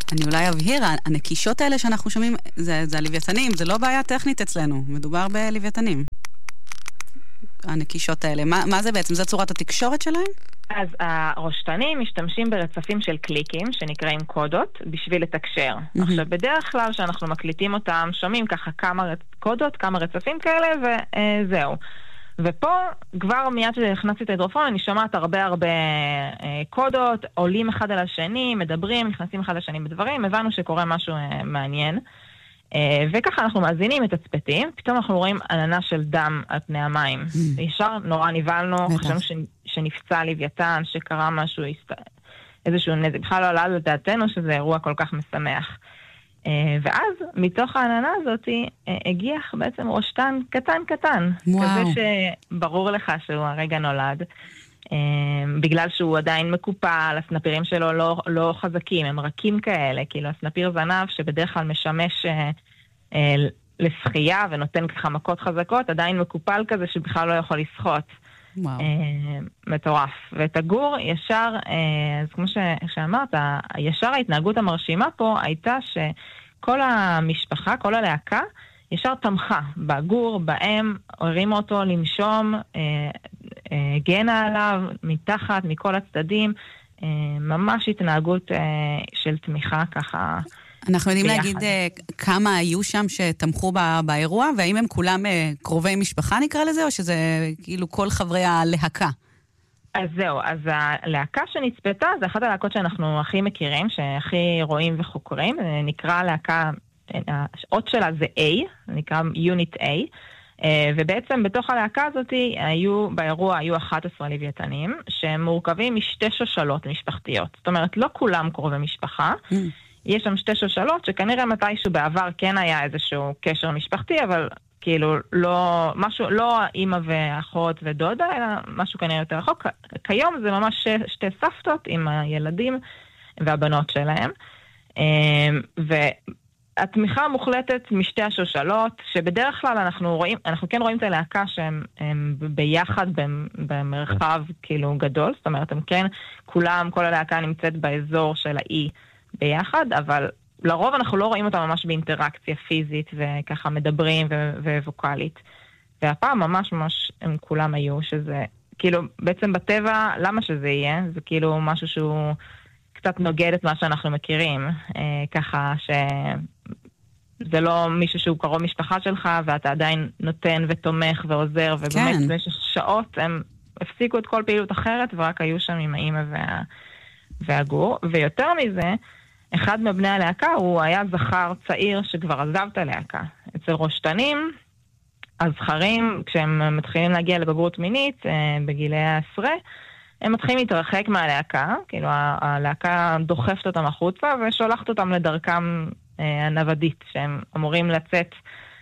אני אולי אבהיר, הנקישות האלה שאנחנו שומעים, זה הלוויתנים, זה לא בעיה טכנית אצלנו, מדובר בלוויתנים. הנקישות האלה, מה זה בעצם? זה צורת התקשורת שלהם? אז הרושתנים משתמשים ברצפים של קליקים, שנקראים קודות, בשביל לתקשר. עכשיו, בדרך כלל שאנחנו מקליטים אותם, שומעים ככה כמה קודות, כמה רצפים כאלה, וזהו. ופה, כבר מיד שהכנסתי את ההידרופון, אני שומעת הרבה קודות, עולים אחד על השני, מדברים, נכנסים אחד לשני בדברים, הבנו שקורה משהו מעניין. וככה אנחנו מאזינים את הצפתים, פתאום אנחנו רואים עננה של דם על פני המים. ישר נורא נבלנו, חשבנו שנפצע לוויתן, שקרה משהו, איזשהו נזק. בכלל לא עלה לדעתנו שזה אירוע כל כך משמח. ואז מתוך העננה הזאת הגיח בעצם רושתן קטן. כזה שברור לך שהוא הרגע נולד. בגלל שהוא עדיין מקופל, הסנפירים שלו לא חזקים, הם רכים כאלה, כאילו הסנפיר זנב שבדרך כלל משמש לשחייה ונותן ככה מכות חזקות, עדיין מקופל כזה שבכלל לא יכול לשחות. מטורף. ואת הגור ישר, אז כמו שאמרת, ישר ההתנהגות המרשימה פה הייתה שכל המשפחה, כל הלהקה, ישר תמכה בגור, בהם, הרימה אותו לנשום, גנה עליו, מתחת, מכל הצדדים, ממש התנהגות של תמיכה ככה. אנחנו יודעים להגיד כמה היו שם שתמכו באירוע, והאם הם כולם קרובי משפחה נקרא לזה, או שזה כאילו כל חברי הלהקה? אז זהו, אז הלהקה שנצפתה, זה אחת הלהקות שאנחנו הכי מכירים, שהכי רואים וחוקרים, נקרא להקה, האות שלה זה A, נקרא Unit A, ובעצם בתוך הלהקה הזאת באירוע היו 11 לוויתנים, שהם מורכבים משתי שושלות משפחתיות. זאת אומרת, לא כולם קרובי משפחה, יש שם שתי שושלות שכנראה מתישהו בעבר כן היה איזשהו קשר משפחתי, אבל כאילו לא, משהו, לא אמא ואחות ודודה, אלא משהו כנראה יותר רחוק. כיום זה ממש שתי סבתות עם הילדים והבנות שלהם. והתמיכה המוחלטת משתי השושלות, שבדרך כלל אנחנו כן רואים את הלהקה שהם ביחד במרחב כאילו גדול, זאת אומרת, הם כן, כל הלהקה נמצאת באזור של האי ביחד, אבל לרוב אנחנו לא רואים אותם ממש באינטראקציה פיזית וככה מדברים וווקלית. והפעם ממש הם כולם היו, שזה כאילו בעצם בטבע, למה שזה יהיה? זה כאילו משהו שהוא קצת נוגד את מה שאנחנו מכירים, ככה שזה לא מישהו שהוא קרוב משפחה שלך ואתה עדיין נותן ותומך ועוזר, ובאמת במשך שעות הם הפסיקו את כל פעילות אחרת ורק היו שם עם האמא והגור. ויותר מזה, אחד מבני הלהקה הוא היה זכר צעיר שכבר עזב את הלהקה. אצל רושתנים, הזכרים, כשהם מתחילים להגיע לבגרות מינית, בגילי העשרה, הם מתחילים להתרחק מהלהקה, כאילו הלהקה דוחפת אותם החוצה ושולחת אותם לדרכם הנוודית, שהם אמורים לצאת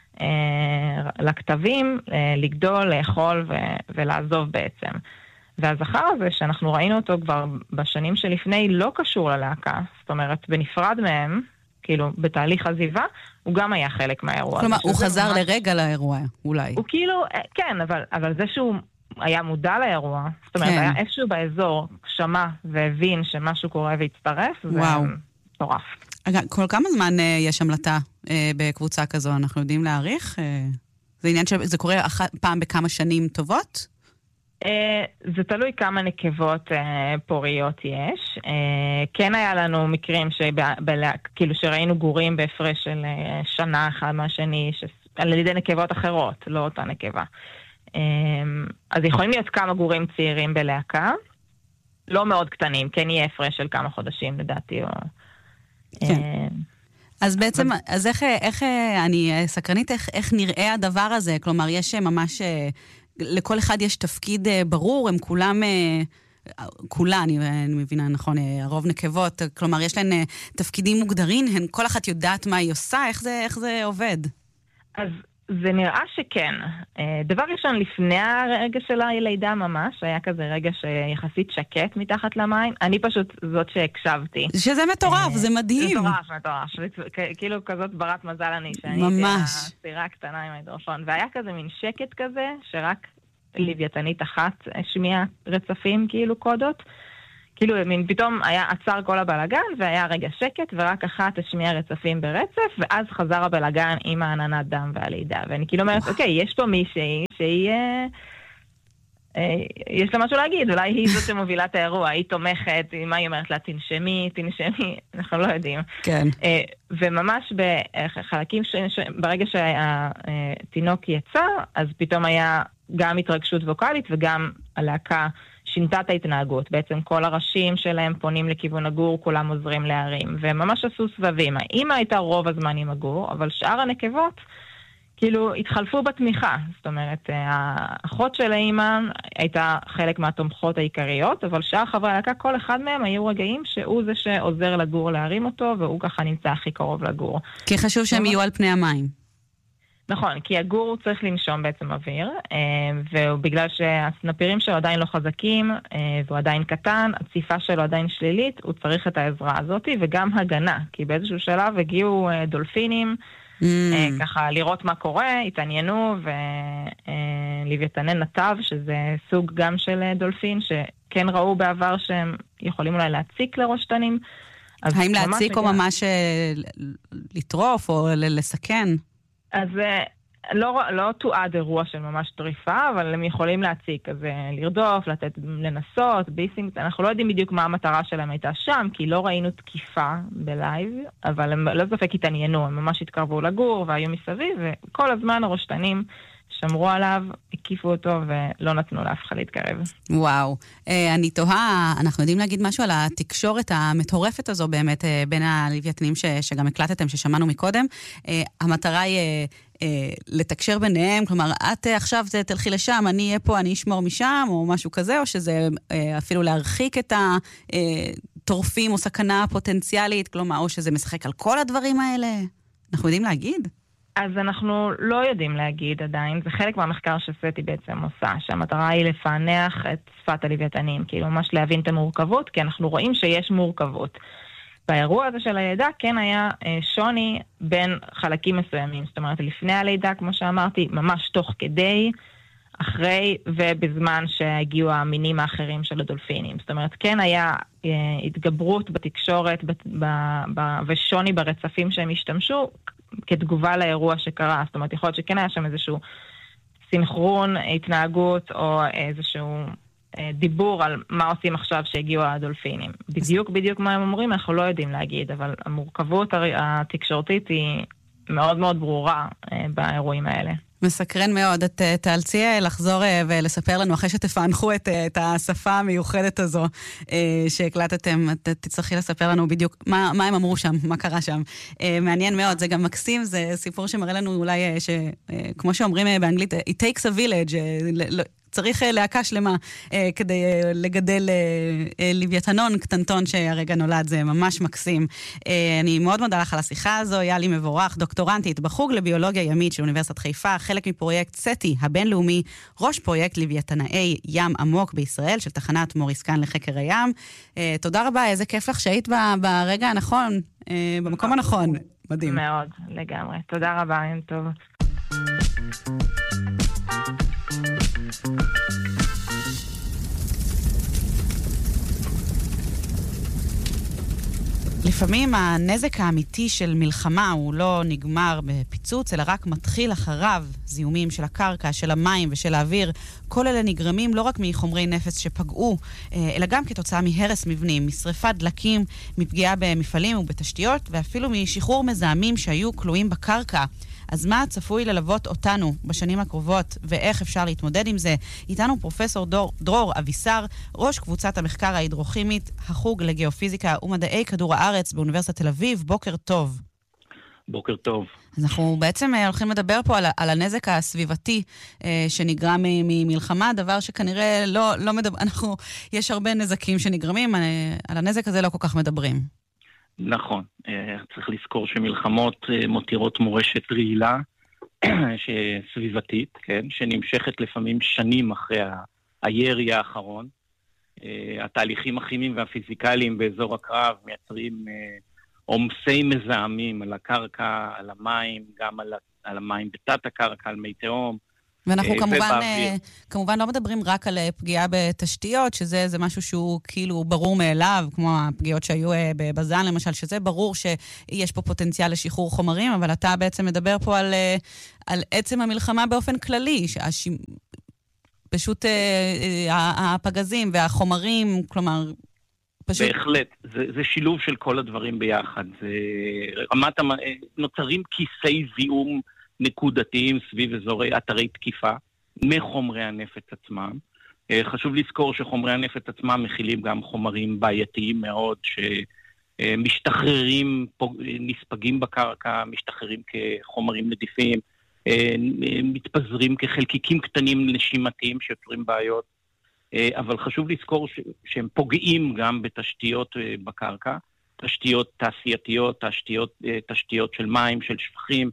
לכתבים, לגדול, לאכול ולעזוב בעצם. והזכר הזה שאנחנו ראינו אותו כבר בשנים שלפני לא קשור ללהקה, זאת אומרת בנפרד מהם, כאילו בתהליך עזיבה, הוא גם היה חלק מהאירוע. כלומר, הוא חזר לרגע לאירוע, אולי. הוא כאילו, כן, אבל זה שהוא היה מודע לאירוע, זאת אומרת, היה איפשהו באזור, שמע והבין שמשהו קורה והצטרף, זה מטורף. כל כמה זמן יש המלטה בקבוצה כזו? אנחנו יודעים להעריך? זה עניין שזה קורה פעם בכמה שנים טובות? זה תלוי כמה נקבות פוריות יש. כן היה לנו מקרים כאילו שראינו גורים בהפרש של שנה אחד מהשני, על ידי נקבות אחרות, לא אותה נקבה. אז יכולים להיות כמה גורים צעירים בלהקה, לא מאוד קטנים, כן יהיה הפרש של כמה חודשים לדעתי. כן. אז בעצם, אז איך אני סקרנית, איך נראה הדבר הזה? כלומר, יש ממש, לכל אחד יש תפקיד ברור, הם כולן, אני מבינה נכון, הרוב נקבות, כלומר, יש להן תפקידים מוגדרים, כל אחת יודעת מה היא עושה, איך זה עובד? אז זה נראה שכן. דבר ראשון, לפני הרגע של הלידה ממש, היה כזה רגע שיחסית שקט מתחת למים. אני פשוט זאת שהקשבתי. שזה מטורף, זה מדהים. זה מטורף. כאילו כזאת ברת מזל אני, שאני הייתי הסירה הקטנה עם ההידרופון. והיה כזה מין שקט כזה, שרק לוויתנית אחת השמיעה רצפים, כאילו קודות. כאילו, פתאום היה עצר כל הבלגן, והיה רגע שקט, ורק אחת השמיע רצפים ברצף, ואז חזר הבלגן עם העננת דם והלידה. ואני כאילו אומרת, אוקיי, יש פה מישהי שהיא... יש לה משהו להגיד, אולי היא זאת שמובילה את האירוע, היא תומכת, מה היא אומרת לה, תנשמי, אנחנו לא יודעים. כן. וממש בחלקים, ברגע שהתינוק יצא, אז פתאום היה גם התרגשות ווקלית, וגם הלהקה שינתה את ההתנהגות. בעצם כל הראשים שלהם פונים לכיוון הגור, כולם עוזרים להרים, וממש עשו סבבים. האמא הייתה רוב הזמן עם הגור, אבל שאר הנקבות, כאילו, התחלפו בתמיכה. זאת אומרת, האחות של האמא הייתה חלק מהתומכות העיקריות, אבל שאר חברי הלהקה, כל אחד מהם היו רגעים שהוא זה שעוזר לגור להרים אותו, והוא ככה נמצא הכי קרוב לגור. כי חשוב שהם יהיו על פני המים. נכון, כי הגור צריך לנשום בעצם אוויר, ובגלל שהסנפירים שלו עדיין לא חזקים, והוא עדיין קטן, הציפה שלו עדיין שלילית, הוא צריך את העזרה הזאת, וגם הגנה, כי באיזשהו שלב הגיעו דולפינים, ככה לראות מה קורה, התעניינו, ולוויתני נתב, שזה סוג גם של דולפין, שכן ראו בעבר שהם יכולים אולי להציק לראש תנים. האם להציק או ממש לטרוף או לסכן? אז לא תועד אירוע של ממש טריפה, אבל הם יכולים להציק, אז לרדוף, לנסות, ביסינג, אנחנו לא יודעים בדיוק מה המטרה שלהם הייתה שם, כי לא ראינו תקיפה בלייב, אבל הם לא ספק התעניינו, הם ממש התקרבו לגור והיו מסביב, וכל הזמן הרושתנים שמרו עליו, הקיפו אותו ולא נתנו לאף אחד להתקרב. וואו. אני תוהה, אנחנו יודעים להגיד משהו על התקשורת המטורפת הזו באמת בין הלוויתנים שגם הקלטתם, ששמענו מקודם. המטרה היא לתקשר ביניהם, כלומר, את עכשיו תלכי לשם, אני אהיה פה, אני אשמור משם, או משהו כזה, או שזה אפילו להרחיק את הטורפים או סכנה פוטנציאלית, כלומר, או שזה משחק על כל הדברים האלה. אנחנו יודעים להגיד? אז אנחנו לא יודעים להגיד עדיין, זה חלק מהמחקר שסטי בעצם עושה, שהמטרה היא לפענח את שפת הלוויתנים, כאילו ממש להבין את המורכבות, כי אנחנו רואים שיש מורכבות. באירוע הזה של הלידה כן היה שוני בין חלקים מסוימים, זאת אומרת לפני הלידה, כמו שאמרתי, ממש תוך כדי, אחרי ובזמן שהגיעו המינים האחרים של הדולפינים. זאת אומרת, כן היה התגברות בתקשורת ושוני ברצפים שהם השתמשו, כתגובה לאירוע שקרה. זאת אומרת, יכול להיות שכן היה שם איזשהו סינכרון, התנהגות, או איזשהו דיבור על מה עושים עכשיו שהגיעו הדולפינים. בדיוק מה הם אומרים, אנחנו לא יודעים להגיד, אבל המורכבות התקשורתית היא מאוד מאוד ברורה באירועים האלה. מסקרן מאוד. את תאלצי לחזור ולספר לנו אחרי שתפענחו את השפה המיוחדת הזו שהקלטתם. תצטרכי לספר לנו בדיוק מה הם אמרו שם, מה קרה שם. מעניין מאוד, זה גם מקסים, זה סיפור שמראה לנו אולי כמו שאומרים באנגלית, it takes a village, צריך להקה שלמה כדי לגדל לוויתנון קטנטון שהרגע נולד, זה ממש מקסים. אני מאוד מודה לך על השיחה הזו, יאלי מבורך, דוקטורנטית בחוג לביולוגיה ימית של אוניברסיטת חיפה, חלק מפרויקט סטי הבינלאומי, ראש פרויקט לוויתנאי ים עמוק בישראל, של תחנת מוריסקן לחקר הים. תודה רבה, איזה כיף לך שהיית ברגע הנכון, במקום הנכון. מדהים. מאוד, לגמרי. תודה רבה, יום טוב. לפעמים הנזק האמיתי של מלחמה הוא לא נגמר בפיצוץ, אלא רק מתחיל אחריו. זיהומים של הקרקע, של המים ושל האוויר. כל אלה נגרמים לא רק מחומרי נפץ שפגעו, אלא גם כתוצאה מהרס מבנים, משריפת דלקים, מפגיעה במפעלים ובתשתיות, ואפילו משחרור מזהמים שהיו כלואים בקרקע. אז מה צפוי ללוות אותנו בשנים הקרובות, ואיך אפשר להתמודד עם זה? איתנו פרופסור דרור אבישר, ראש קבוצת המחקר ההידרוכימית, החוג לגיאופיזיקה ומדעי כדור הארץ באוניברסיטת תל אביב. בוקר טוב. בוקר טוב. אז אנחנו בעצם הולכים לדבר פה על הנזק הסביבתי שנגרם ממלחמה, דבר שכנראה לא מדבר, יש הרבה נזקים שנגרמים, על הנזק הזה לא כל כך מדברים. נכון, צריך לזכור שמלחמות מותירות מורשת רעילה סביבתית, כן? שנמשכת לפעמים שנים אחרי הירי האחרון. התהליכים הכימיים והפיזיקליים באזור הקרב מייצרים עומסי מזהמים על הקרקע, על המים, גם על המים בתת הקרקע, על מי תהום, ואנחנו כמובן לא מדברים רק על פגיעה בתשתיות, שזה משהו שהוא כאילו ברור מאליו, כמו הפגיעות שהיו בבזן למשל, שזה ברור שיש פה פוטנציאל לשחרור חומרים, אבל אתה בעצם מדבר פה על עצם המלחמה באופן כללי, פשוט הפגזים והחומרים, כלומר, פשוט... בהחלט, זה שילוב של כל הדברים ביחד. נוצרים כיסי זיהום נקודתיים סביב אזורי אתרי תקיפה, מחומרי הנפץ עצמם. חשוב לזכור שחומרי הנפץ עצמם מכילים גם חומרים בעייתיים מאוד, שמשתחררים, נספגים בקרקע, משתחררים כחומרים נדיפים, מתפזרים כחלקיקים קטנים נשימתיים שיוצרים בעיות, אבל חשוב לזכור שהם פוגעים גם בתשתיות בקרקע, תשתיות תעשייתיות, תשתיות של מים, של שפכים,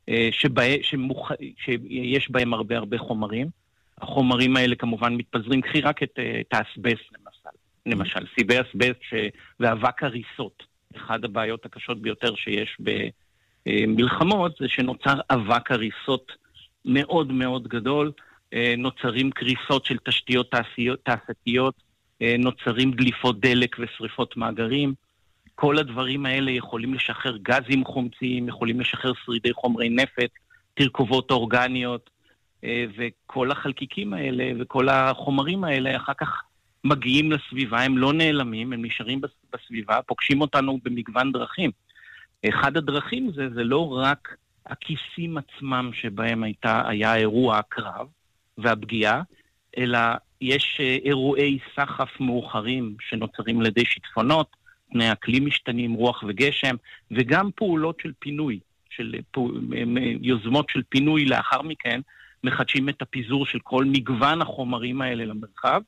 שיש בהם הרבה חומרים. החומרים האלה כמובן מתפזרים, קחי רק את האסבסט למשל, סיבי אסבסט ואבק הריסות. אחד הבעיות הקשות ביותר שיש במלחמות זה שנוצר אבק הריסות מאוד מאוד גדול, נוצרים קריסות של תשתיות תעשייתיות, נוצרים דליפות דלק ושריפות מאגרים. כל הדברים האלה יכולים לשחרר גזים חומציים, יכולים לשחרר שרידי חומרי נפט, תרכובות אורגניות, וכל החלקיקים האלה וכל החומרים האלה אחר כך מגיעים לסביבה, הם לא נעלמים, הם נשארים בסביבה, פוגשים אותנו במגוון דרכים. אחד הדרכים זה לא רק הכיסים עצמם שבהם היה אירוע הקרב והפגיעה, אלא יש אירועי סחף מאוחרים שנוצרים לידי שיטפונות, תנאי אקלים משתנים, רוח וגשם, וגם פעולות של פינוי, יוזמות של פינוי לאחר מכן, מחדשים את הפיזור של כל מגוון החומרים האלה למרחב,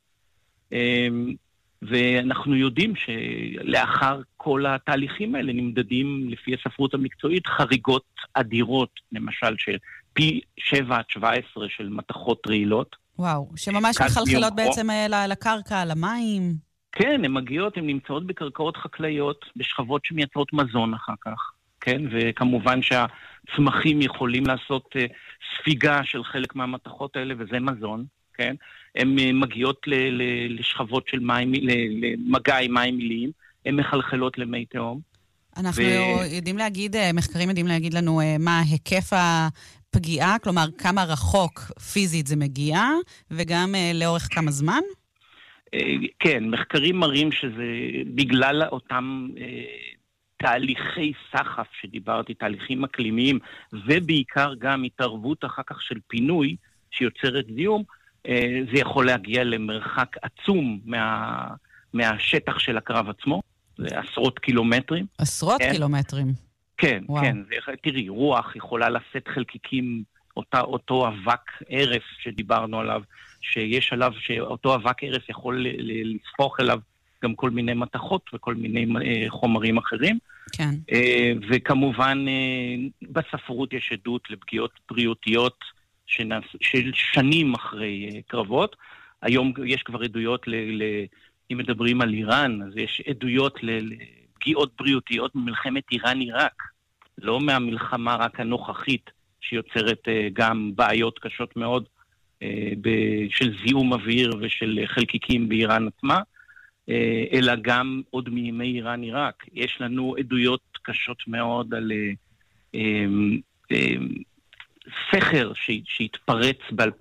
ואנחנו יודעים שלאחר כל התהליכים האלה נמדדים לפי הספרות המקצועית חריגות אדירות, למשל של פי 7 עד 17 של מתכות רעילות. וואו, שממש מחלחלות בעצם לקרקע, למים. כן, הן מגיעות, הן נמצאות בקרקעות חקלאיות, בשכבות שמייצרות מזון אחר כך, כן? וכמובן שהצמחים יכולים לעשות ספיגה של חלק מהמתכות האלה, וזה מזון, כן? הן מגיעות לשכבות של מים, למגע עם מים מיליים, הן מחלחלות למי תהום. אנחנו יודעים להגיד, מחקרים יודעים להגיד לנו מה היקף הפגיעה, כלומר כמה רחוק פיזית זה מגיע, וגם לאורך כמה זמן? כן, מחקרים מראים שזה בגלל אותם תהליכי סחף שדיברתי, תהליכים אקלימיים, ובעיקר גם התערבות אחר כך של פינוי שיוצרת זיהום, זה יכול להגיע למרחק עצום מהשטח של הקרב עצמו, זה עשרות קילומטרים. עשרות קילומטרים? כן, כן. תראי, רוח יכולה לשאת חלקיקים, אותו אבק ערף שדיברנו עליו, שיש עליו שאותו אבק ערף יכול לספוך אליו גם כל מיני מתכות וכל מיני חומרים אחרים. כן. וכמובן בספרות יש עדות לפגיעות בריאותיות של שנים אחרי קרבות. היום יש כבר עדויות, אם מדברים על איראן, אז יש עדויות לפגיעות בריאותיות ממלחמת איראן-עיראק, לא מהמלחמה רק הנוכחית, שיוצרת גם בעיות קשות מאוד של זיהום אוויר ושל חלקיקים באיראן עצמה, אלא גם עוד מימי איראן-עיראק. יש לנו עדויות קשות מאוד על סכר שהתפרץ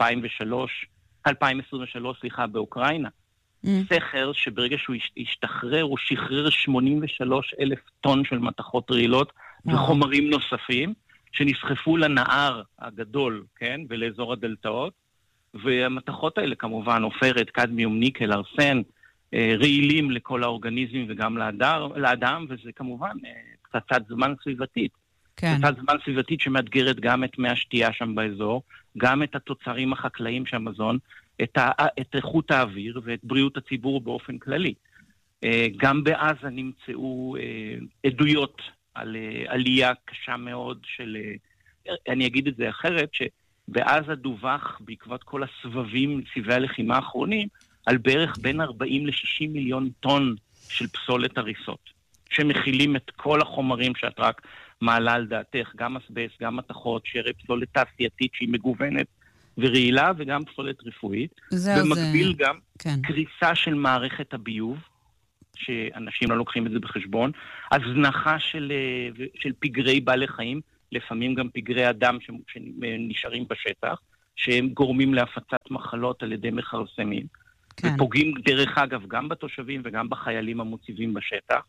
ב-2023 באוקראינה. סכר שברגע שהוא השתחרר, הוא שחרר 83,000 טון של מתכות רעילות וחומרים נוספים, שנסחפו לנהר הגדול, כן, ולאזור הדלתאות, והמתכות האלה כמובן עופרת, קדמיום, ניקל, ארסן, רעילים לכל האורגניזמים וגם לאדם, וזה כמובן פצצת זמן סביבתית. כן. פצצת זמן סביבתית שמאתגרת גם את מי השתייה שם באזור, גם את התוצרים החקלאיים של המזון, את איכות האוויר ואת בריאות הציבור באופן כללי. גם בעזה נמצאו עדויות על עלייה קשה מאוד של, אני אגיד את זה אחרת, שבעזה דווח בעקבות כל הסבבים, סבבי הלחימה האחרונים, על בערך בין 40 ל-60 מיליון טון של פסולת הריסות, שמכילים את כל החומרים שאת רק מעלה על דעתך, גם אסבסט, גם מתכות, שרי פסולת תעשייתית שהיא מגוונת, ורעילה וגם פסולת רפואית. במקביל גם קריסה של מערכת הביוב, שאנשים לא לוקחים את זה בחשבון, הזנחה של פגרי בעלי חיים, לפעמים גם פגרי אדם שנשארים בשטח, שהם גורמים להפצת מחלות על ידי מכרסמים, ופוגעים דרך אגב גם בתושבים וגם בחיילים המוצבים בשטח.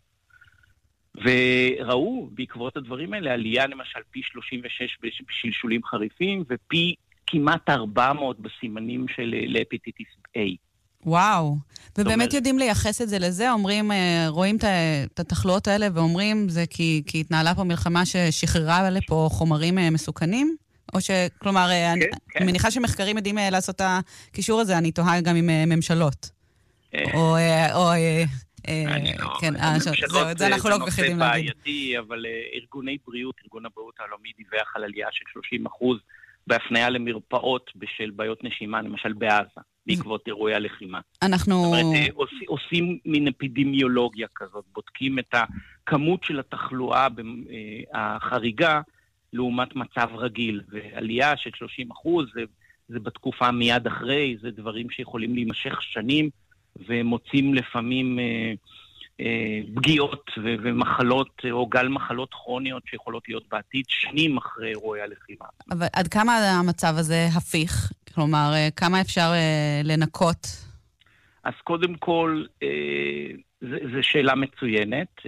וראו בעקבות הדברים האלה עלייה למשל פי 36 בשלשולים חריפים, ופי כמעט 400 בסימנים של להפטיטיס A. וואו, ובאמת יודעים לייחס את זה לזה, אומרים, רואים את התחלואות האלה ואומרים, זה כי התנהלה פה מלחמה ששחררה לפה חומרים מסוכנים? או כלומר, אני מניחה שמחקרים יודעים לעשות את הקישור הזה, אני תוהה גם עם ממשלות. כן, זה אנחנו לא כל כך יודעים להגיד. בעייתי, אבל ארגון הבריאות העולמי דיווח על עלייה של 30% בהפניה למרפאות בשל בעיות נשימה, למשל בעזה, בעקבות אירועי הלחימה. אנחנו... זאת אומרת, עושים מין אפידמיולוגיה כזאת, בודקים את הכמות של התחלואה החריגה לעומת מצב רגיל, ועלייה של 30% זה בתקופה מיד אחרי, זה דברים שיכולים להימשך שנים, ומוצאים לפעמים פגיעות ומחלות, או גל מחלות כרוניות שיכולות להיות בעתיד שנים אחרי אירועי הלחימה. אבל עד כמה המצב הזה הפיך? כלומר, כמה אפשר לנקות? אז קודם כל, זו שאלה מצוינת.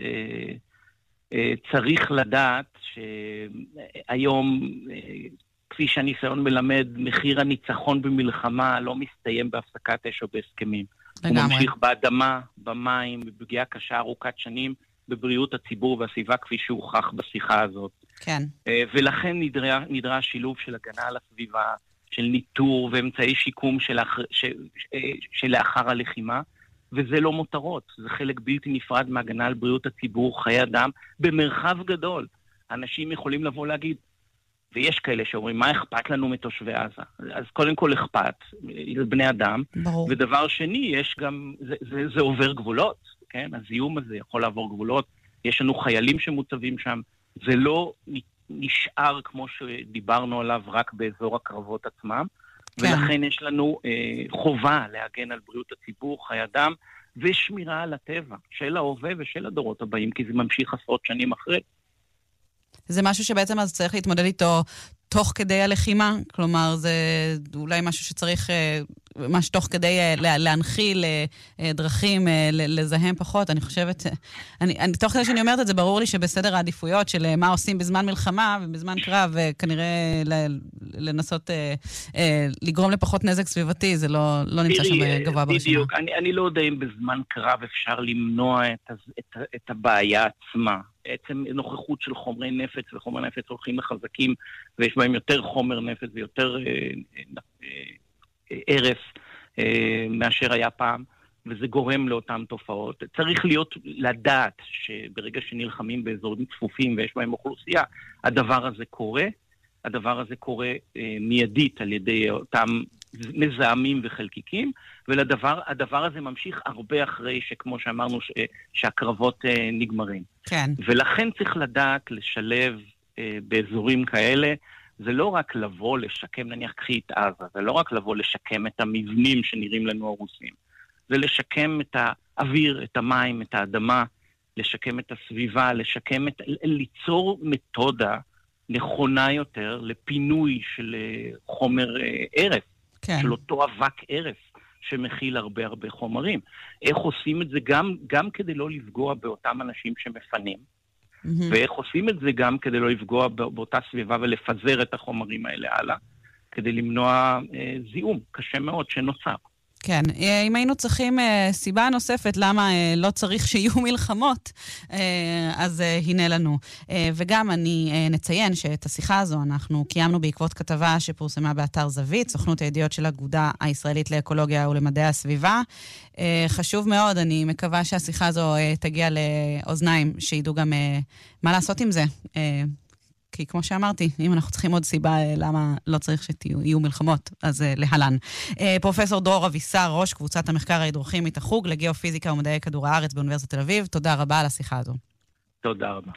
צריך לדעת שהיום, כפי שהניסיון מלמד, מחיר הניצחון במלחמה לא מסתיים בהפסקת אש או בהסכמים. הוא ממשיך באדמה, במים, בפגיעה קשה ארוכת שנים, בבריאות הציבור והסביבה, כפי שהוכח בשיחה הזאת. כן. ולכן נדרש שילוב של הגנה על הסביבה, של ניטור ואמצעי שיקום שלאחר הלחימה, וזה לא מותרות, זה חלק בלתי נפרד מהגנה על בריאות הציבור, חיי אדם, במרחב גדול. אנשים יכולים לבוא להגיד, ויש כאלה שאומרים, מה אכפת לנו מתושבי עזה? אז קודם כל אכפת, בני אדם. ברור. ודבר שני, יש גם, זה עובר גבולות, כן? הזיהום הזה יכול לעבור גבולות. יש לנו חיילים שמוצבים שם. זה לא נשאר, כמו שדיברנו עליו, רק באזור הקרבות עצמם. כן. ולכן יש לנו חובה להגן על בריאות הציבור, חיי אדם, ושמירה על הטבע, של ההווה ושל הדורות הבאים, כי זה ממשיך עשרות שנים אחרי. זה משהו שבעצם אז צריך להתמודד איתו תוך כדי הלחימה? כלומר, זה אולי משהו שצריך, ממש תוך כדי להנחיל דרכים, לזהם פחות. אני חושבת, תוך כדי שאני אומרת את זה, ברור לי שבסדר העדיפויות של מה עושים בזמן מלחמה ובזמן קרב, וכנראה לנסות לגרום לפחות נזק סביבתי, זה לא נמצא שם גבוה ברשימה. בדיוק, אני לא יודע אם בזמן קרב אפשר למנוע את הבעיה עצמה. בעצם נוכחות של חומרי נפץ, וחומרי נפץ הולכים לחזקים, ויש בהם יותר חומר נפץ ויותר ערף מאשר היה פעם, וזה גורם לאותן תופעות. צריך לדעת שברגע שנלחמים באזורים צפופים ויש בהם אוכלוסייה, הדבר הזה קורה מיידית על ידי אותם מזהמים וחלקיקים, והדבר הזה ממשיך הרבה אחרי שכמו שאמרנו שהקרבות נגמרים. כן. ולכן צריך לדעת לשלב באזורים כאלה, זה לא רק לבוא לשקם, נניח קחי את עזה, זה לא רק לבוא לשקם את המבנים שנראים לנו הרוסים, זה לשקם את האוויר, את המים, את האדמה, לשקם את הסביבה, ליצור מתודה נכונה יותר לפינוי של חומר ערף, כן. של אותו אבק ערף שמכיל הרבה הרבה חומרים. איך עושים את זה גם כדי לא לפגוע באותם אנשים שמפנים, ואיך עושים את זה גם כדי לא לפגוע באותה סביבה ולפזר את החומרים האלה הלאה, כדי למנוע זיהום קשה מאוד שנוצר. כן, אם היינו צריכים סיבה נוספת למה לא צריך שיהיו מלחמות, אז הנה לנו. וגם אני נציין שאת השיחה הזו אנחנו קיימנו בעקבות כתבה שפורסמה באתר זווית, סוכנות הידיעות של האגודה הישראלית לאקולוגיה ולמדעי הסביבה. חשוב מאוד, אני מקווה שהשיחה הזו תגיע לאוזניים, שידעו גם מה לעשות עם זה. כי כמו שאמרתי, אם אנחנו צריכים עוד סיבה למה לא צריך שתהיו מלחמות, אז להלן. פרופסור דרור אבישר, ראש קבוצת המחקר ההידרוכימית החוג לגיאופיזיקה ומדעי כדור הארץ באוניברסיטת תל אביב, תודה רבה על השיחה הזו. תודה רבה.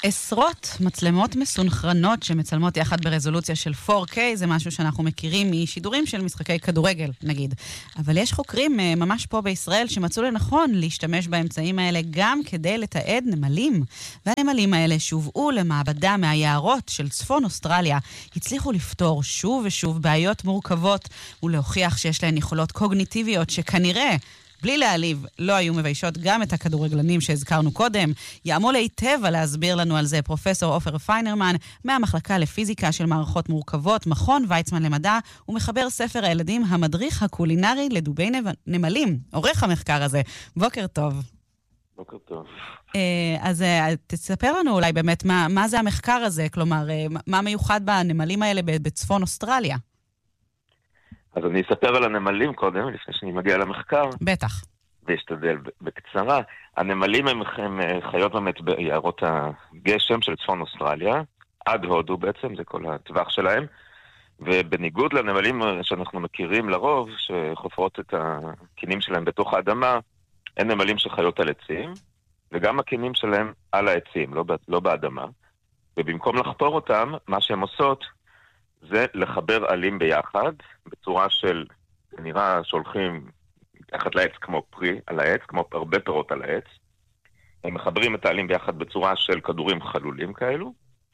עשרות מצלמות מסונכרנות שמצלמות יחד ברזולוציה של 4K, זה משהו שאנחנו מכירים משידורים של משחקי כדורגל, נגיד. אבל יש חוקרים ממש פה בישראל שמצאו לנכון להשתמש באמצעים האלה גם כדי לתעד נמלים. והנמלים האלה שהובאו למעבדה מהיערות של צפון אוסטרליה, הצליחו לפתור שוב ושוב בעיות מורכבות ולהוכיח שיש להן יכולות קוגניטיביות שכנראה בלי להעליב, לא היו מביישות גם את הכדורגלנים שהזכרנו קודם. יעמול היטב להסביר לנו על זה פרופסור עופר פיינרמן, מהמחלקה לפיזיקה של מערכות מורכבות, מכון ויצמן למדע, ומחבר ספר הילדים המדריך הקולינרי לדובי נמלים. עורך המחקר הזה. בוקר טוב. בוקר טוב. אז תספר לנו אולי באמת מה זה המחקר הזה, כלומר, מה מיוחד בנמלים האלה בצפון אוסטרליה? אז אני אספר על הנמלים קודם, לפני שאני מגיע למחקר. בטח. ואשתדל בקצרה. הנמלים הם חיות באמת ביערות הגשם של צפון אוסטרליה, עד הודו בעצם, זה כל הטווח שלהם. ובניגוד לנמלים שאנחנו מכירים לרוב, שחופרות את הקינים שלהם בתוך האדמה, אין נמלים שחיות על עצים, וגם הקינים שלהם על העצים, לא באדמה. ובמקום לחפור אותם, מה שהם עושות, זה לחבר עלים ביחד, בצורה של, נראה שהולכים מתחת לעץ כמו פרי על העץ, כמו הרבה פירות על העץ. הם מחברים את העלים ביחד בצורה של כדורים חלולים כאלו,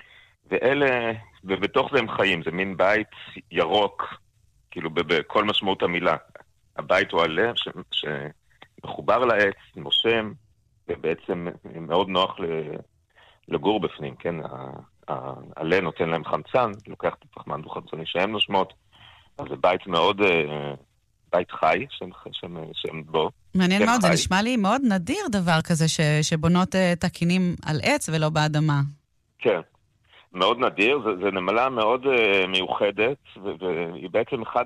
ובתוך זה הם חיים, זה מין בית ירוק, כאילו בכל משמעות המילה. הבית הוא עלה שמחובר לעץ, נושם, ובעצם מאוד נוח לגור בפנים, כן? העלה נותן להם חמצן, לוקח את הפחמן דו-חמצני שהם נושמות, אז זה בית מאוד, בית חי שהם בו. מעניין מאוד, זה נשמע לי מאוד נדיר דבר כזה שבונות את הקינים על עץ ולא באדמה. כן, מאוד נדיר, זה נמלה מאוד מיוחדת, והיא בעצם אחד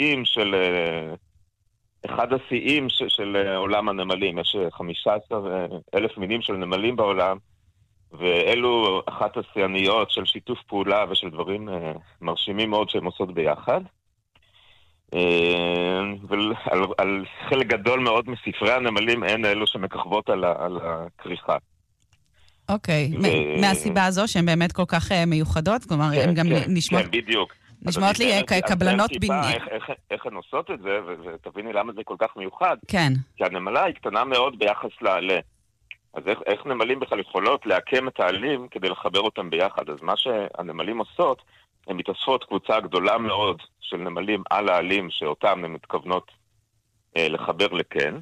השיאים של עולם הנמלים. יש 15,000 מינים של נמלים בעולם, ואלו אחת השיאניות של שיתוף פעולה ושל דברים מרשימים מאוד שהם עושות ביחד. ועל חלק גדול מאוד מספרי הנמלים אין אלו שמככבות על הכריכה. אוקיי, מהסיבה הזו שהן באמת כל כך מיוחדות? כלומר, הן גם נשמעות... כן, בדיוק. נשמעות לי כקבלנות בניין. איך הן עושות את זה, ותביני למה זה כל כך מיוחד. כן. כי הנמלה היא קטנה מאוד ביחס לעלה. אז איך נמלים בכלל יכולות להקם את העלים כדי לחבר אותם ביחד? אז מה שהנמלים עושות, הן מתאספות קבוצה גדולה מאוד של נמלים על העלים שאותם הן מתכוונות לחבר לקן,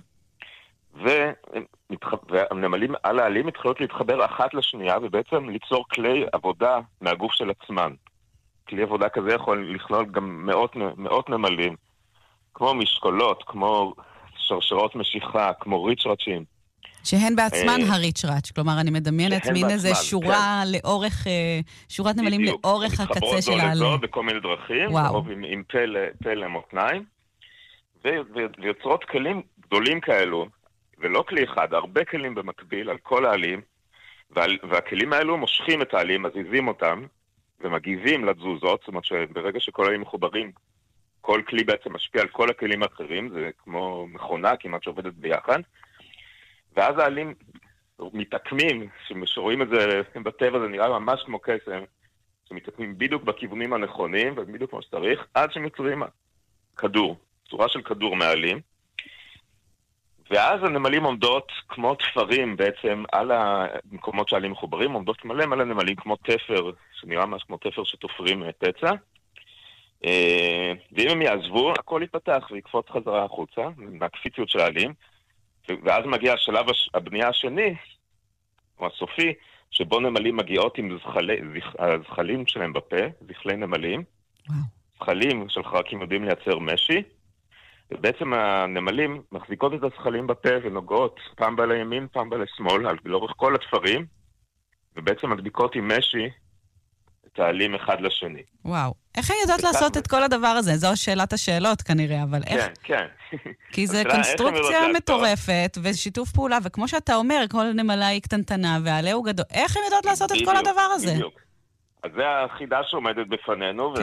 והנמלים על העלים מתחילות להתחבר אחת לשנייה ובעצם ליצור כלי עבודה מהגוף של עצמן. כלי עבודה כזה יכול לכלול גם מאות נמלים, כמו משקולות, כמו שרשרות משיכה, כמו ריצ'רצ'ים. שהן בעצמן הריצ'רץ', כלומר אני מדמיינת מין איזה שורה לאורך, שורת נמלים לאורך הקצה של העלה. מתחברות זו בכל מיני דרכים, עם פה למותניים, ויוצרות כלים גדולים כאלו, ולא כלי אחד, הרבה כלים במקביל על כל העלים, והכלים האלו מושכים את העלים, מזיזים אותם, ומגיבים לתזוזות, זאת אומרת שברגע שכל העלים מחוברים, כל כלי בעצם משפיע על כל הכלים האחרים, זה כמו מכונה כמעט שעובדת ביחד, ואז העלים מתעקמים, שרואים את זה בטבע, זה נראה ממש כמו קסם, שמתעקמים בדיוק בכיוונים הנכונים, ובדיוק כמו שצריך, עד שמצרים כדור, צורה של כדור מעלים, ואז הנמלים עומדות כמו תפרים בעצם על המקומות שהעלים מחוברים, עומדות מלא נמלים כמו תפר, שנראה ממש כמו תפר שתופרים פצע, ואם הם יעזבו, הכל ייפתח ויקפוץ חזרה החוצה, מהקפיציות של העלים, ואז מגיע השלב הבנייה השני, או הסופי, שבו נמלים מגיעות עם הזחלים שלהם בפה, זחלי נמלים. זחלים של חרקים יודעים לייצר משי, ובעצם הנמלים מחזיקות את הזחלים בפה ונוגעות פעם בעלי ימין, פעם בעלי שמאל, לאורך כל התפרים, ובעצם מדביקות עם משי את העלים אחד לשני. וואו. איך הן יודעות לעשות את כל הדבר הזה? זו שאלת השאלות כנראה, אבל איך? כן. כי זה קונסטרוקציה מטורפת ושיתוף פעולה, וכמו שאתה אומר, כל נמלה היא קטנטנה והעלה הוא גדול. איך הן יודעות לעשות את כל הדבר הזה? בדיוק. אז זה החידה שעומדת בפנינו,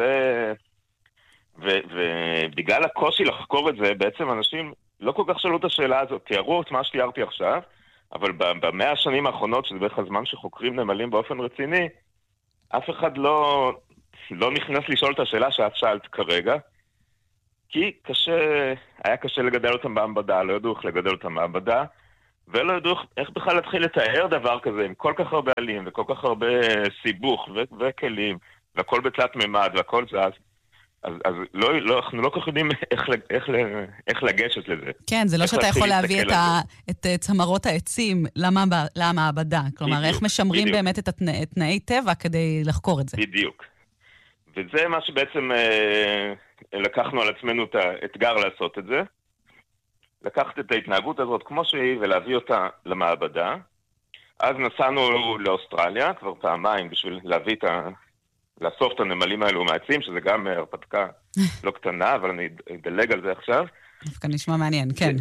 ובגלל הקושי לחקור את זה, בעצם אנשים לא כל כך שאלו את השאלה הזאת, תיארו את מה שתיארתי עכשיו, אבל ב100 השנים האחרונות, שזה בערך הזמן שחוקרים נמלים באופן רציני, אף אחד לא נכנס לשאול את השאלה שאת שאלת כרגע, כי היה קשה לגדל אותם במעבדה, לא ידעו איך לגדל אותם במעבדה, ולא ידעו איך בכלל להתחיל לתאר דבר כזה עם כל כך הרבה עלים וכל כך הרבה סיבוך וכלים, והכל בתלת ממד והכל זז. אז אנחנו לא כל כך יודעים איך לגשת לזה. כן, זה לא שאתה יכול להביא את צמרות העצים למעבדה. כלומר, איך משמרים באמת את תנאי טבע כדי לחקור את זה. בדיוק. וזה מה שבעצם לקחנו על עצמנו את האתגר לעשות את זה. לקחת את ההתנהגות הזאת כמו שהיא ולהביא אותה למעבדה. אז נסענו לאוסטרליה כבר פעמיים בשביל לאסוף את הנמלים האלו מהעצים, שזה גם הרפתקה לא קטנה, אבל אני אדלג על זה עכשיו. דווקא נשמע מעניין, כן.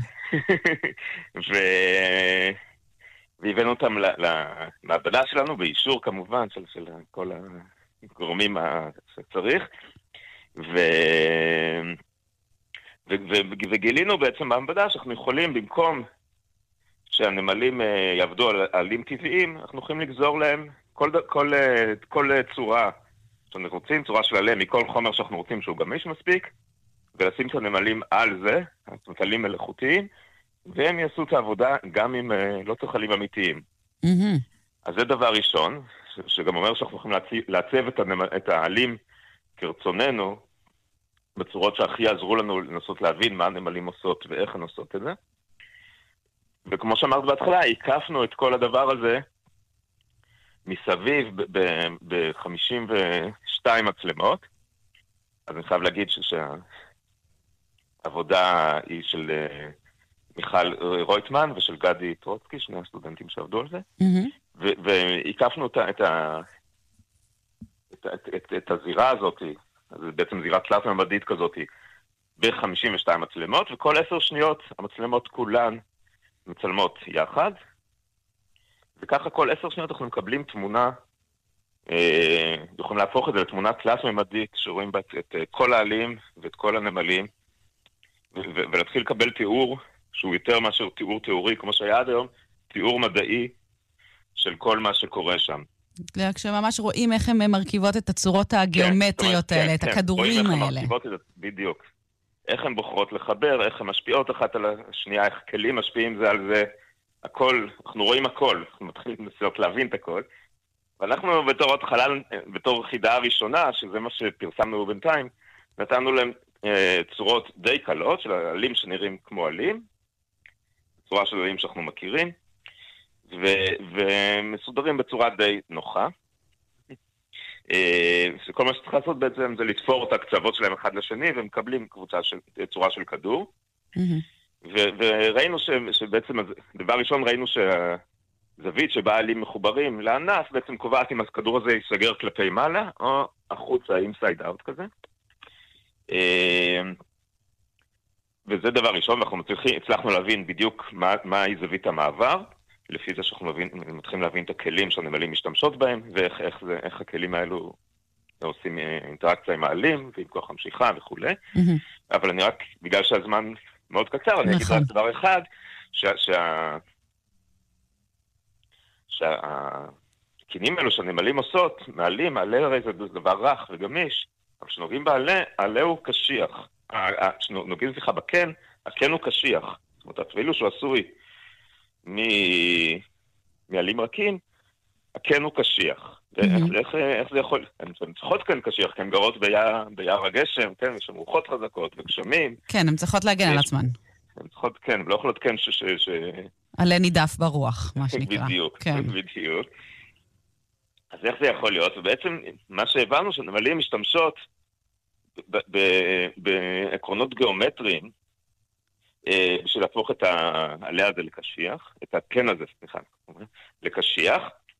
והבאנו אותם למעבדה שלנו, באישור כמובן של כל הגורמים שצריך, וגילינו בעצם במעבדה שאנחנו יכולים, במקום שהנמלים יעבדו על עלים טבעיים, אנחנו יכולים לגזור להם כל צורה שאנחנו רוצים, צורה של עלה מכל חומר שאנחנו רוצים שהוא גמיש מספיק, ולשים את הנמלים על זה, עלים מלאכותיים, והם יעשו את העבודה גם אם לא צריך עלים אמיתיים. אז זה דבר ראשון, שגם אומר שאנחנו יכולים לעצב את העלים כרצוננו, בצורות שהכי יעזרו לנו לנסות להבין מה הנמלים עושות ואיך הן עושות את זה. וכמו שאמרת בהתחלה, הקפנו את כל הדבר הזה מסביב ב-52 מצלמות. אז אני חייב להגיד שהעבודה היא של מיכל רויטמן ושל גדי טרוצקי, שני הסטודנטים שעבדו על זה. והקפנו את הזירה הזאת, זה בעצם זירה תלת-ממדית כזאת, ב-52 מצלמות, וכל 10 שניות המצלמות כולן מצלמות יחד, וככה כל 10 שניות אנחנו מקבלים תמונה, יכולים להפוך את זה לתמונה תלת-ממדית, שרואים בה את כל העלים ואת כל הנמלים, ולהתחיל לקבל תיאור שהוא יותר מאשר תיאור תיאורי, כמו שהיה עד היום, תיאור מדעי של כל מה שקורה שם. כשממש רואים איך הן מרכיבות את הצורות הגיאומטריות האלה, את הכדורים האלה. בדיוק. איך הן בוחרות לחבר, איך הן משפיעות אחת על השנייה, איך כלים משפיעים זה על זה, הכל, אנחנו רואים הכל, אנחנו מתחילים לנסות להבין את הכל, ואנחנו בתור התחלה, בתור חידה הראשונה, שזה מה שפרסמנו בינתיים, נתנו להם צורות די קלות, של עלים שנראים כמו עלים, צורה של עלים שאנחנו מכירים, ומסודרים בצורה די נוחה. שכל מה שצריך לעשות בעצם זה לתפור את הקצוות שלהם אחד לשני, ומקבלים צורה של כדור. וראינו שבעצם, דבר ראשון ראינו שהזווית שבה העלים מחוברים לענף, בעצם קובעת אם הכדור הזה ייסגר כלפי מעלה, או החוצה, inside out כזה. וזה דבר ראשון, ואנחנו הצלחנו להבין בדיוק מהי זווית המעבר, לפי זה שאנחנו מתחילים להבין את הכלים שהנמלים משתמשות בהם, ואיך הכלים האלו עושים אינטראקציה עם העלים, ועם כוח המשיכה וכו'. אבל אני רק, בגלל שהזמן מאוד קצר, אני אגיד רק דבר אחד, שהכלים האלו שהנמלים עושות, מעלים, העלה הרי זה דבר רך וגמיש, אבל כשנוגעים בעלה, העלה הוא קשיח. כשנוגעים בקן, הקן הוא קשיח. זאת אומרת, אפילו שהוא עשוי מעלים רכים, הקן הוא קשיח. איך זה יכול? הן צריכות כאן קשיח, כי הן גרות ביער הגשם, כן, יש שם רוחות חזקות וגשמים. כן, הן צריכות להגן על עצמן. הן צריכות, כן, הן לא יכולות כן עלה נידף ברוח, מה שנקרא. בדיוק. אז איך זה יכול להיות? ובעצם מה שהבנו שנמלים משתמשות בעקרונות גיאומטריים, בשביל להפוך את העלה הזה לקשיח, את הקן הזה, סליחה, לקשיח.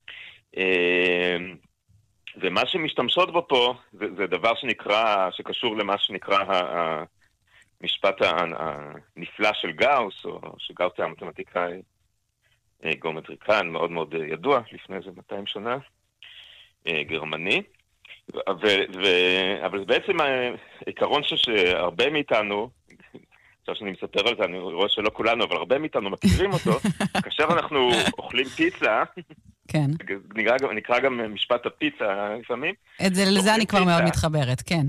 ומה שמשתמשות בו פה, זה דבר שקשור למה שנקרא המשפט הנפלא של גאוס, או שגאוס היה מתמטיקאי גיאומטריקן מאוד מאוד ידוע, לפני איזה 200 שנה, גרמני. אבל בעצם העיקרון שהרבה מאיתנו, עכשיו שאני מספר על זה, אני רואה שלא כולנו, אבל הרבה מאיתנו מכירים אותו, כאשר אנחנו אוכלים פיצה, כן. נקרא גם משפט הפיצה לפעמים. לזה אני כבר מאוד מתחברת, כן.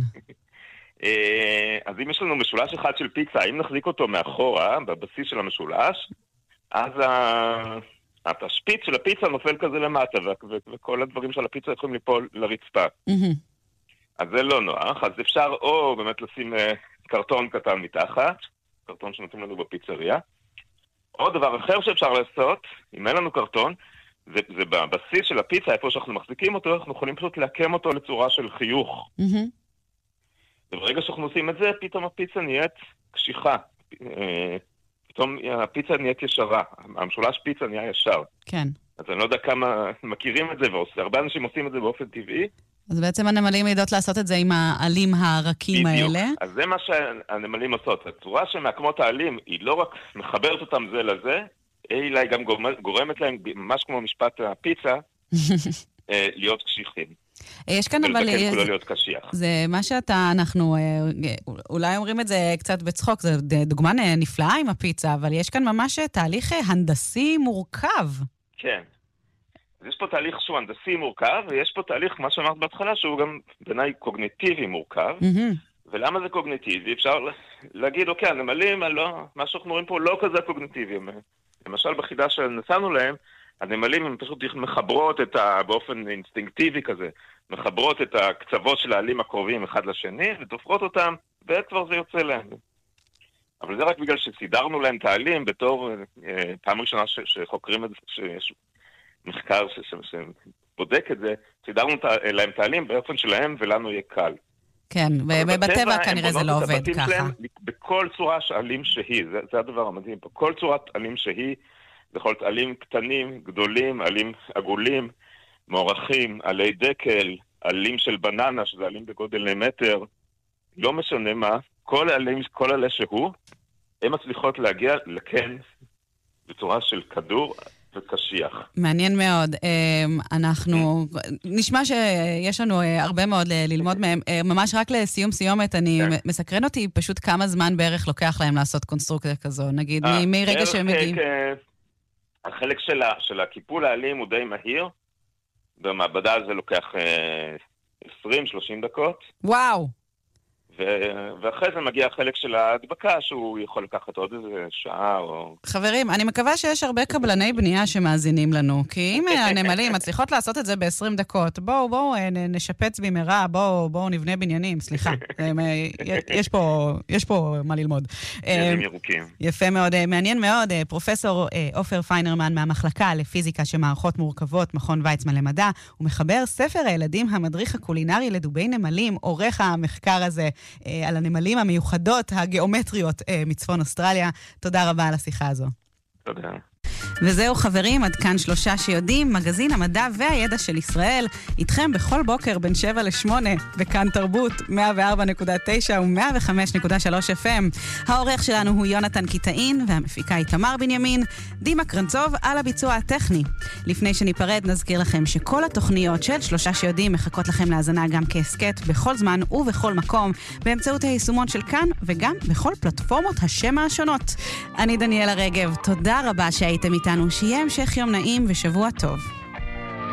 אז אם יש לנו משולש אחד של פיצה, אם נחזיק אותו מאחורה, בבסיס של המשולש, אז השפיץ של הפיצה נופל כזה למטה, וכל הדברים של הפיצה יכולים ליפול לרצפה. אז זה לא נוח, אז אפשר או באמת לשים קרטון קטן מתחת, קרטון שנותנים לנו בפיצריה, או דבר אחר שאפשר לעשות, אם אין לנו קרטון, זה בבסיס של הפיצה, איפה שאנחנו מחזיקים אותו, אנחנו יכולים פשוט להקם אותו לצורה של חיוך. וברגע שאנחנו עושים את זה, פתאום הפיצה נהיית קשיחה. פתאום הפיצה נהיית ישרה. המשולש פיצה נהיה ישר. כן. אז אני לא יודע כמה מכירים את זה, והרבה אנשים עושים את זה באופן טבעי. אז בעצם הנמלים יודעות לעשות את זה עם העלים הרכים האלה. בדיוק. אז זה מה שהנמלים עושות. הצורה שמעקמות העלים היא לא רק מחברת אותם זה לזה, אלא היא גם גורמת להם, ממש כמו משפט הפיצה, להיות קשיחים. יש כאן אבל... להיות קשיח. זה מה אנחנו אולי אומרים את זה קצת בצחוק, זה דוגמה נפלאה עם הפיצה, אבל יש כאן ממש תהליך הנדסי מורכב. כן. אז יש פה תהליך שהוא הנדסי מורכב, ויש פה תהליך, מה שאמרת בהתחלה, שהוא גם בעיניי קוגניטיבי מורכב. ולמה זה קוגניטיבי? אפשר להגיד, אוקיי, הנמלים, מה שאנחנו רואים פה לא כזה קוגניטיבי. למשל, בחידה שנסענו להם, הנמלים הם פשוט מחברות באופן אינסטינקטיבי כזה, מחברות את הקצוות של העלים הקרובים אחד לשני, ותופרות אותם, וכבר זה יוצא להם. אבל זה רק בגלל שסידרנו להם את העלים בתור פעם ראשונה שחוקרים את זה, שיש מחקר שבודק את זה, סידרנו להם את העלים באופן שלהם ולנו יהיה קל. כן, ובטבע כנראה זה לא עובד ככה. בכל צורה עלים שהיא, זה הדבר המדהים פה, כל צורת עלים שהיא, זה יכול להיות עלים קטנים, גדולים, עלים עגולים, מוערכים, עלי דקל, עלים של בננה, שזה עלים בגודל מטר, לא משנה מה, כל עלי שהוא, הן מצליחות להגיע לכן בצורה של כדור וקשיח. מעניין מאוד. אנחנו, נשמע שיש לנו הרבה מאוד ללמוד מהם. ממש רק לסיום סיומת, מסקרן אותי פשוט כמה זמן בערך לוקח להם לעשות קונסטרוקציה כזו, נגיד, מרגע שהם מגיעים. החלק של הקיפול העלים הוא די מהיר, במעבדה זה לוקח 20-30 דקות. וואו! ואחרי זה מגיע החלק של ההדבקה, שהוא יכול לקחת עוד איזה שעה או... חברים, אני מקווה שיש הרבה קבלני בנייה שמאזינים לנו, כי אם הנמלים מצליחות לעשות את זה ב-20 דקות, בואו נשפץ במהרה, בואו נבנה בניינים, סליחה. יש פה מה ללמוד. ילדים ירוקים. יפה מאוד, מעניין מאוד. פרופסור עופר פיינרמן מהמחלקה לפיזיקה שמערכות מורכבות, מכון ויצמן למדע, הוא מחבר ספר הילדים המדריך הקולינרי לדובי נמלים, עורך המחקר הזה, על הנמלים המיוחדות, הגיאומטריות מצפון אוסטרליה. תודה רבה על השיחה הזו. תודה. וזהו חברים, עד כאן 3 שיודעים, מגזין המדע והידע של ישראל, איתכם בכל בוקר בין 7 ל-8, וכאן תרבות 104.9 ו-105.3 FM. העורך שלנו הוא יונתן קיטאין, והמפיקה היא תמר בנימין, דימה קרנצוב על הביצוע הטכני. לפני שניפרד נזכיר לכם שכל התוכניות של 3 שיודעים מחכות לכם להאזנה גם כעסקט בכל זמן ובכל מקום, באמצעות היישומון של כאן, וגם בכל פלטפורמות השם השונות. אני דניאלה רגב, תודה רבה שהייתם איתנו, שיהיה המשך יום נעים ושבוע טוב.